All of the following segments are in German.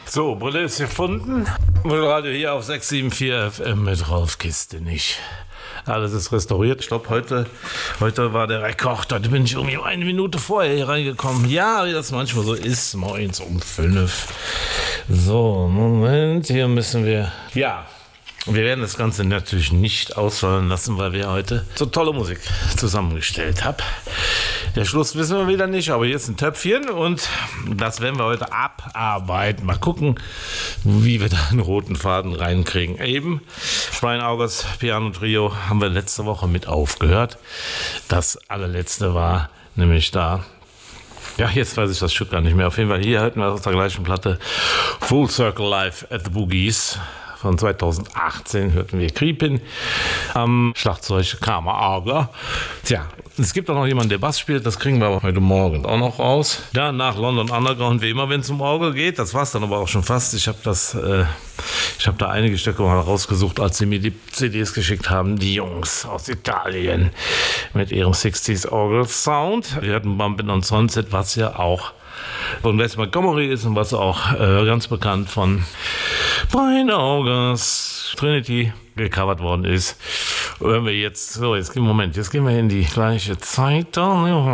So, Brille ist gefunden. Radio hier auf 674 FM mit Rolf Kiste nicht. Alles ist restauriert. Ich glaube, heute war der Rekord. Da bin ich irgendwie 1 Minute vorher hier reingekommen. Ja, wie das manchmal so ist. Morgens um 5. So, Moment. Hier müssen wir... Ja, wir werden das Ganze natürlich nicht ausfallen lassen, weil wir heute so tolle Musik zusammengestellt haben. Der Schluss wissen wir wieder nicht, aber hier ist ein Töpfchen und das werden wir heute abarbeiten. Mal gucken, wie wir da einen roten Faden reinkriegen. Eben, Brian Augers Piano Trio haben wir letzte Woche mit aufgehört. Das allerletzte war nämlich da. Ja, jetzt weiß ich das Stück gar nicht mehr. Auf jeden Fall hier hörten wir aus der gleichen Platte Full Circle Live at the Boogies. Von 2018 hörten wir Creepin am Schlagzeug Karma Auger. Tja, es gibt auch noch jemanden, der Bass spielt, das kriegen wir aber heute Morgen auch noch raus. Danach London Underground, wie immer, wenn es um Orgel geht. Das war es dann aber auch schon fast. Ich habe da einige Stücke mal rausgesucht, als sie mir die CDs geschickt haben. Die Jungs aus Italien mit ihrem 60s Orgel Sound. Wir hatten Bumpin' on Sunset, was ja auch von Wes Montgomery ist und was auch ganz bekannt von Brian Augers Trinity gecovert worden ist. Hören wir jetzt gehen wir in die gleiche Zeit. So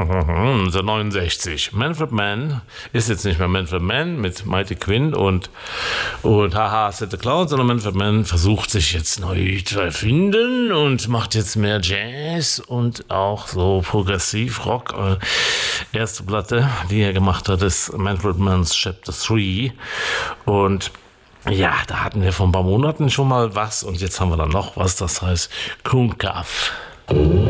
69. Manfred Mann ist jetzt nicht mehr Manfred Mann mit Mighty Quinn und Haha Set the Cloud, sondern Manfred Mann versucht sich jetzt neu zu erfinden und macht jetzt mehr Jazz und auch so Progressiv-Rock. Erste Platte, die er gemacht hat, ist Manfred Mann's Chapter 3 und ja, da hatten wir vor ein paar Monaten schon mal was und jetzt haben wir dann noch was, das heißt Kunkaf.